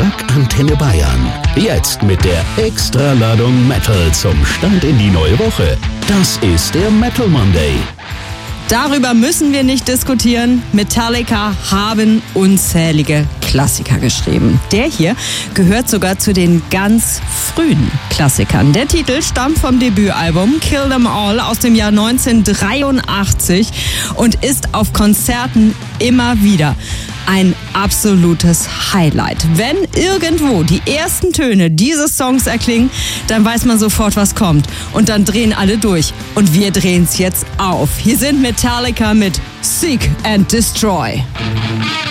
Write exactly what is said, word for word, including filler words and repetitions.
Zack, Antenne Bayern. Jetzt mit der Extraladung Metal zum Start in die neue Woche. Das ist der Metal Monday. Darüber müssen wir nicht diskutieren. Metallica haben unzählige Klassiker geschrieben. Der hier gehört sogar zu den ganz frühen Klassikern. Der Titel stammt vom Debütalbum Kill Them All aus dem Jahr neunzehnhundertdreiundachtzig und ist auf Konzerten immer wieder ein absolutes Highlight. Wenn irgendwo die ersten Töne dieses Songs erklingen, dann weiß man sofort, was kommt. Und dann drehen alle durch. Und wir drehen es jetzt auf. Hier sind Metallica mit Seek and Destroy.